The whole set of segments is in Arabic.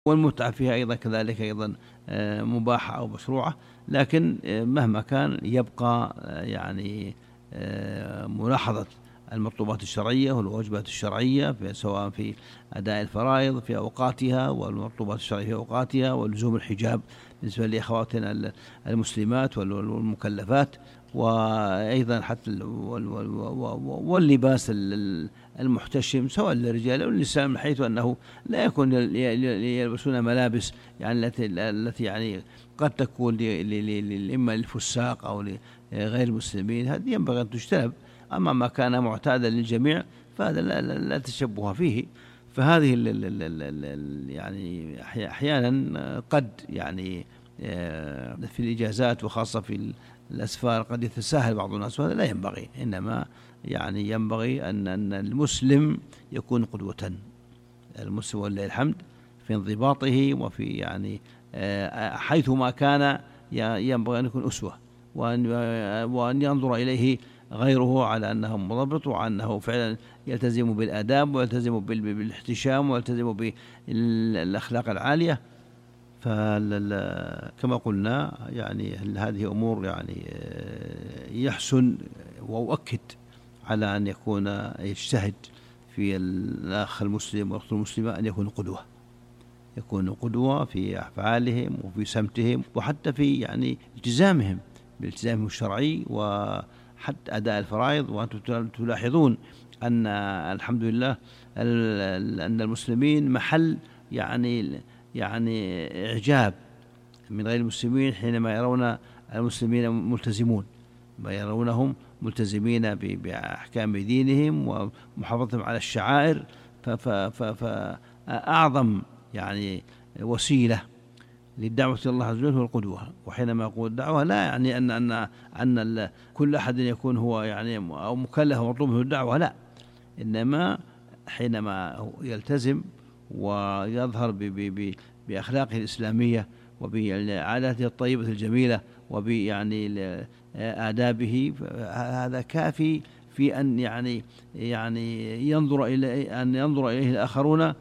والمتعة فيها أيضا كذلك أيضا مباحة أو مشروعة، لكن مهما كان يبقى يعني ملاحظة المطلوبات الشرعية والواجبات الشرعية سواء في أداء الفرائض في أوقاتها والمطلوبات الشرعية في أوقاتها، ولزوم الحجاب بالنسبة لأخواتنا المسلمات والمكلفات، وأيضا حتى واللباس المحتشم سواء للرجال أو للنساء، من حيث أنه لا يكون يلبسون ملابس يعني التي يعني قد تكون إما للفساق أو لغير المسلمين، هذه ينبغي أن تجتنب. أما ما كان معتادا للجميع فهذا لا تشبه فيه. فهذه يعني أحيانا قد يعني في الإجازات وخاصة في الأسفار قد يتساهل بعض الناس، وهذا لا ينبغي، إنما يعني ينبغي أن المسلم يكون قدوة، المسلم ولله الحمد في انضباطه وفي يعني حيثما كان ينبغي أن يكون أسوة، وأن ينظر إليه غيره على أنه مضبط وأنه فعلا يلتزم بالآداب ويلتزم بالاحتشام ويلتزم بالأخلاق العالية. فكما قلنا يعني هذه أمور يعني يحسن وأؤكد على أن يجتهد في الأخ المسلم والأخت المسلمة أن يكون قدوة في أفعالهم وفي سمتهم، وحتى في يعني التزامهم بالالتزام الشرعي وحتى أداء الفرائض. وأنتم تلاحظون أن الحمد لله أن المسلمين محل يعني إعجاب من غير المسلمين حينما يرون المسلمين ملتزمون، ما يرونهم ملتزمين بأحكام دينهم ومحافظتهم على الشعائر. فأعظم يعني وسيلة للدعوة إلى الله عز وجل هو القدوة. وحينما أقول الدعوة لا يعني أن كل أحد يكون هو يعني أو مكلف ومطلوب منه الدعوة، لا، إنما حينما يلتزم ويظهر بأخلاقه الإسلامية وبعاداته الطيبة الجميلة وبيعني آدابه، هذا كافي في أن يعني ينظر إليه الآخرون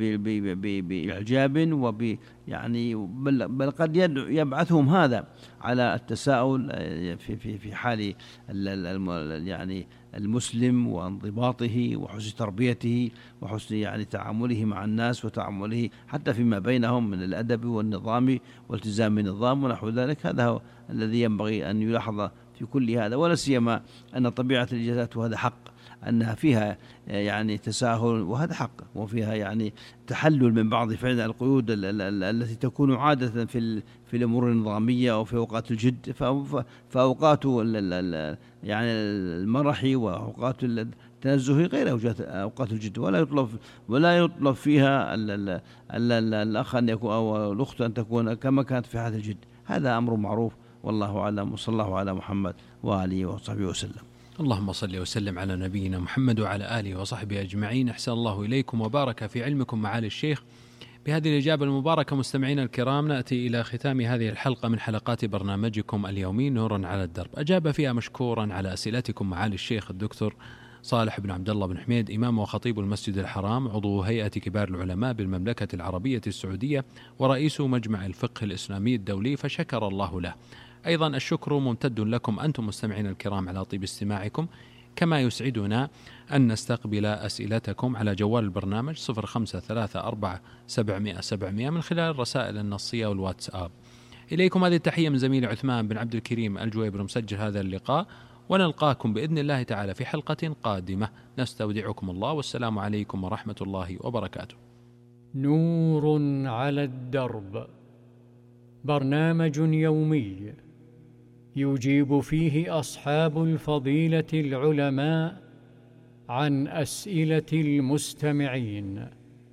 بإعجاب يعني بل قد يبعثهم هذا على التساؤل في حال يعني المسلم وانضباطه وحسن تربيته وحسن يعني تعامله مع الناس وتعامله حتى فيما بينهم من الأدب والنظام والتزام النظام ونحو ذلك. هذا هو الذي ينبغي أن يلاحظ في كل هذا، ولا سيما أن طبيعة الإجازات وهذا حق أنها فيها يعني تساهل، وهذا حق، وفيها يعني تحلل من بعض فعلا القيود التي تكون عادة في الأمور النظامية أو في أوقات الجد. فأوقات يعني المرح وأوقات التنزه غير أوقات الجد، ولا يطلب فيها الأخ أن يكون أو الأخت أن تكون كما كانت في حالة الجد. هذا أمر معروف، والله أعلم، وصلى الله على محمد وآله وصحبه وسلم. اللهم صل وسلم على نبينا محمد وعلى آله وصحبه أجمعين. أحسن الله إليكم وبارك في علمكم معالي الشيخ. بهذه الإجابة المباركة مستمعينا الكرام نأتي إلى ختام هذه الحلقة من حلقات برنامجكم اليومي نور على الدرب. أجاب فيها مشكورا على أسئلتكم معالي الشيخ الدكتور صالح بن عبد الله بن حميد، إمام وخطيب المسجد الحرام، عضو هيئة كبار العلماء بالمملكة العربية السعودية ورئيس مجمع الفقه الإسلامي الدولي، فشكر الله له. أيضا الشكر ممتد لكم أنتم مستمعين الكرام على طيب استماعكم، كما يسعدنا أن نستقبل أسئلتكم على جوال البرنامج 0534 من خلال الرسائل النصية والواتساب. إليكم هذه التحية من زميل عثمان بن عبد الكريم الجويبر مسجل هذا اللقاء، ونلقاكم بإذن الله تعالى في حلقة قادمة. نستودعكم الله، والسلام عليكم ورحمة الله وبركاته. نور على الدرب، برنامج يومي يجيب فيه أصحاب الفضيلة العلماء عن أسئلة المستمعين.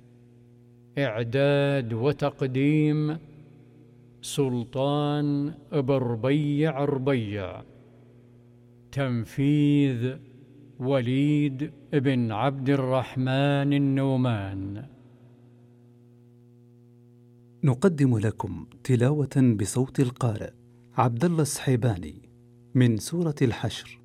إعداد وتقديم سلطان بربيع ربيع. تنفيذ وليد بن عبد الرحمن النومان. نقدم لكم تلاوة بصوت القارئ عبد الله السحيباني من سورة الحشر.